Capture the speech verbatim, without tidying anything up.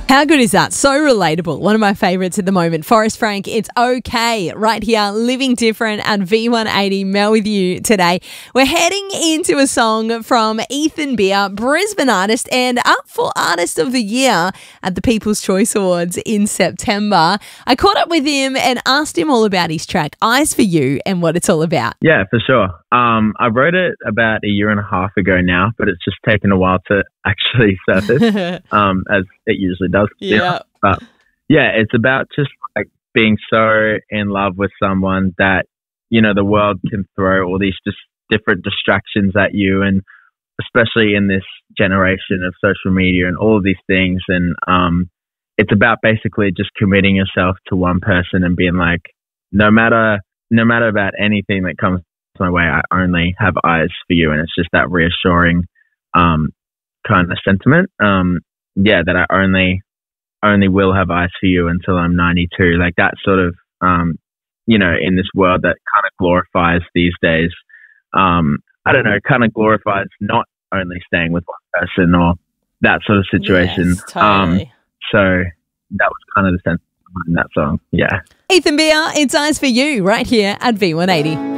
How good is that? So relatable. One of my favourites at the moment. Forrest Frank, It's Okay, right here, Living Different at V one eighty. Mel with you today. We're heading into a song from Ethan Beer, Brisbane artist, and up for Artist of the Year at the People's Choice Awards in September. I caught up with him and asked him all about his track, Eyes for You, and what it's all about. Yeah, for sure. Um, I wrote it about a year and a half ago now, but it's just taken a while to actually surface, um, as it usually does. Yeah. But yeah, it's about just like being so in love with someone that, you know, the world can throw all these just different distractions at you, and especially in this generation of social media and all of these things. And um, it's about basically just committing yourself to one person and being like, no matter, no matter about anything that comes my way, I only have eyes for you. And it's just that reassuring um, kind of sentiment. Um, yeah, that I only, only will have eyes for you until I'm ninety-two. Like that sort of, um, you know, in this world that kind of glorifies these days. Um, I don't know, kind of glorifies not only staying with one person or that sort of situation. Yes, totally. Um, so that was kind of the sense behind that song. Yeah. Ethan Beer, It's Eyes for You, right here at V one eighty.